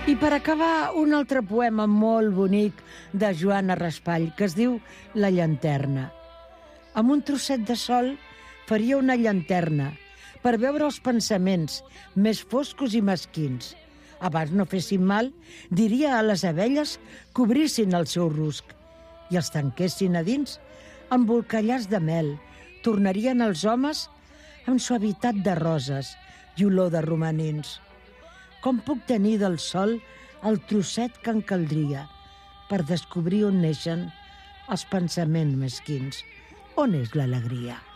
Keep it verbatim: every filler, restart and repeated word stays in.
I per acabar, un altre poema molt bonic de Joana Raspall, que es diu La llanterna. Amb un trosset de sol faria una llanterna per veure els pensaments més foscos i mesquins. Abans no fessin mal, diria a les abelles que obrissin el seu rusc i els tanquessin a dins embolcallats de mel. Tornarien els homes amb suavitat de roses i olor de romanins. Com puc tenir del sol el trosset que em caldria per descobrir on neixen els pensaments mesquins? On és l'alegria?